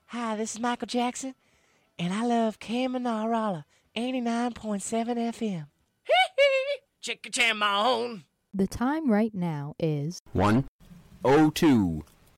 Hi, this is Michael Jackson, and I love Kamanarala 89.7 FM. Check your jam on. The time right now is 1:02.